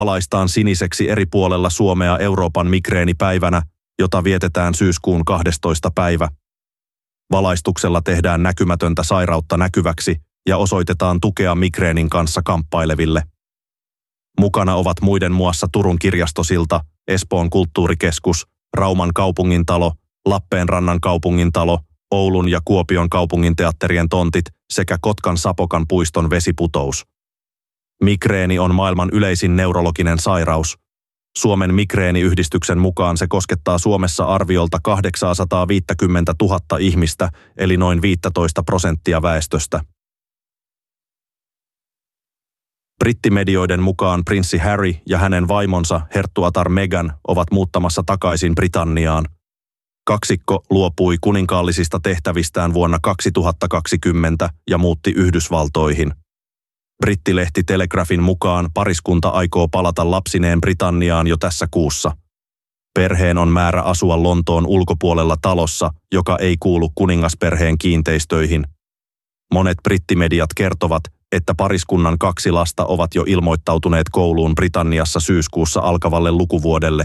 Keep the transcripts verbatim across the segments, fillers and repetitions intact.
valaistaan siniseksi eri puolella Suomea Euroopan migreenipäivänä, jota vietetään syyskuun kahdestoista päivä. Valaistuksella tehdään näkymätöntä sairautta näkyväksi ja osoitetaan tukea migreenin kanssa kamppaileville. Mukana ovat muiden muassa Turun kirjastosilta, Espoon kulttuurikeskus, Rauman kaupungintalo, Lappeenrannan kaupungintalo, Oulun ja Kuopion kaupunginteatterien tontit sekä Kotkan Sapokan puiston vesiputous. Migreeni on maailman yleisin neurologinen sairaus. Suomen migreeniyhdistyksen mukaan se koskettaa Suomessa arviolta kahdeksansataaviisikymmentätuhatta ihmistä, eli noin viisitoista prosenttia väestöstä. Brittimedioiden mukaan prinssi Harry ja hänen vaimonsa herttuatar Meghan ovat muuttamassa takaisin Britanniaan. Kaksikko luopui kuninkaallisista tehtävistään vuonna kaksituhattakaksikymmentä ja muutti Yhdysvaltoihin. Brittilehti Telegraphin mukaan pariskunta aikoo palata lapsineen Britanniaan jo tässä kuussa. Perheen on määrä asua Lontoon ulkopuolella talossa, joka ei kuulu kuningasperheen kiinteistöihin. Monet brittimediat kertovat, että pariskunnan kaksi lasta ovat jo ilmoittautuneet kouluun Britanniassa syyskuussa alkavalle lukuvuodelle.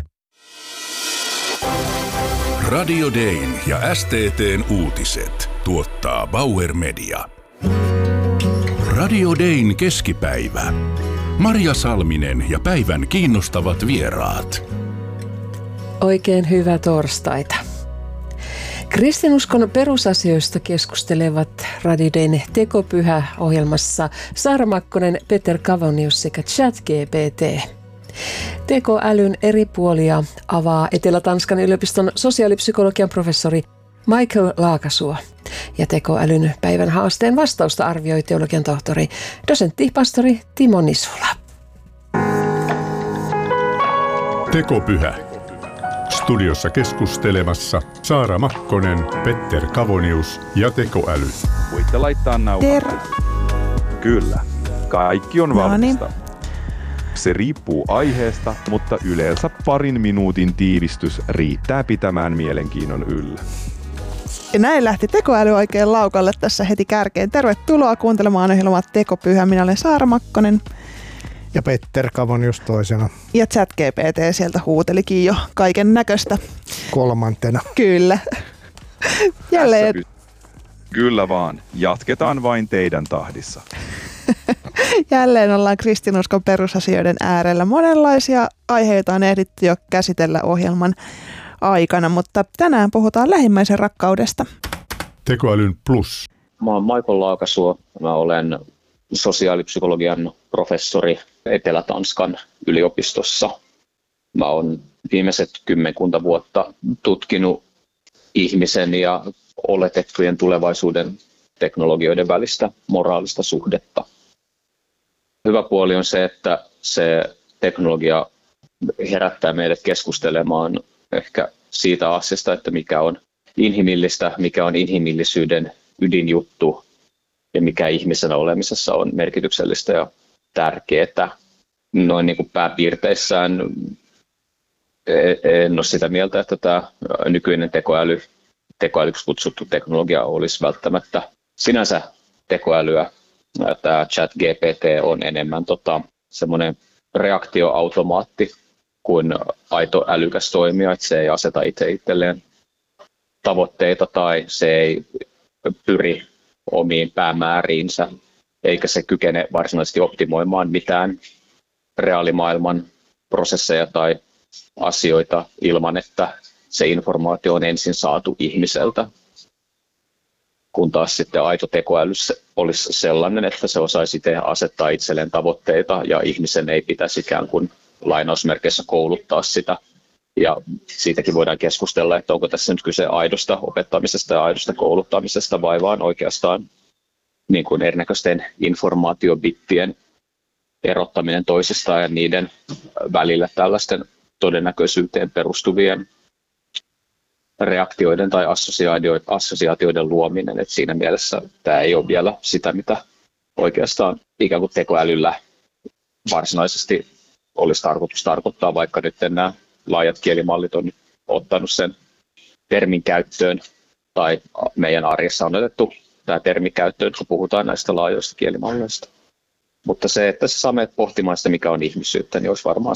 Radio Dayn ja S T T:n uutiset tuottaa Bauer Media. Radio Dayn keskipäivä. Marja Salminen ja päivän kiinnostavat vieraat. Oikein hyvää torstaita. Kristinuskon perusasioista keskustelevat Radio Dayn Tekopyhä-ohjelmassa Saara Makkonen, Peter Kavonius sekä ChatGPT. Tekoälyn eri puolia avaa Etelä-Tanskan yliopiston sosiaalipsykologian professori Michael Laakasuo. Ja tekoälyn päivän haasteen vastausta arvioi teologian tohtori, dosentti, pastori Timo Nisula. Tekopyhä. Studiossa keskustelemassa Saara Makkonen, Petter Kavonius ja tekoäly. Voitte laittaa nauhan. Ter- Kyllä. Kaikki on valmista. No niin. Se riippuu aiheesta, mutta yleensä parin minuutin tiivistys riittää pitämään mielenkiinnon yllä. Ja näin lähti tekoäly oikein laukalle tässä heti kärkeen. Tervetuloa kuuntelemaan ohjelmaa Tekopyhä. Minä olen Saara Makkonen. Ja Petter Kavonius toisena. Ja ChatGPT sieltä huutelikin jo kaiken näköistä. Kolmantena. Kyllä. Jälleen. Ky- Kyllä vaan. Jatketaan vain teidän tahdissa. Jälleen ollaan kristinuskon perusasioiden äärellä. Monenlaisia aiheita on ehditty jo käsitellä ohjelman aikana, mutta tänään puhutaan lähimmäisen rakkaudesta. Tekoälyn plus. Mä oon Michael Laakasuo. Mä olen sosiaalipsykologian professori Etelä-Tanskan yliopistossa. Mä oon viimeiset kymmenkunta vuotta tutkinut ihmisen ja oletettujen tulevaisuuden teknologioiden välistä moraalista suhdetta. Hyvä puoli on se, että se teknologia herättää meidät keskustelemaan ehkä siitä asiasta, että mikä on inhimillistä, mikä on inhimillisyyden ydinjuttu ja mikä ihmisenä olemisessa on merkityksellistä ja tärkeää. Noin niin kuin pääpiirteissään en ole sitä mieltä, että tämä nykyinen tekoäly, tekoälyksi kutsuttu teknologia olisi välttämättä sinänsä tekoälyä. Tämä ChatGPT on enemmän tota, semmoinen reaktioautomaatti kuin aito älykäs toimija, että se ei aseta itse itselleen tavoitteita tai se ei pyri omiin päämääriinsä, eikä se kykene varsinaisesti optimoimaan mitään reaalimaailman prosesseja tai asioita ilman, että se informaatio on ensin saatu ihmiseltä. Kun taas sitten aito tekoäly olisi sellainen, että se osaisi itse asettaa itselleen tavoitteita ja ihmisen ei pitäisi ikään kuin lainausmerkeissä kouluttaa sitä. Ja siitäkin voidaan keskustella, että onko tässä nyt kyse aidosta opettamisesta ja aidosta kouluttamisesta vai vaan oikeastaan niin kuin erinäköisten informaatiobittien erottaminen toisistaan ja niiden välillä tällaisten todennäköisyyteen perustuvien reaktioiden tai assosiaatioiden luominen. Et siinä mielessä tämä ei ole vielä sitä, mitä oikeastaan ikään kuin tekoälyllä varsinaisesti olisi tarkoitus tarkoittaa, vaikka nyt nämä laajat kielimallit on ottanut sen termin käyttöön, tai meidän arjessa on otettu tämä termi käyttöön, kun puhutaan näistä laajoista kielimalleista. Mutta se, että sä saa meidät pohtimaan sitä, mikä on ihmisyyttä, niin olisi varmaan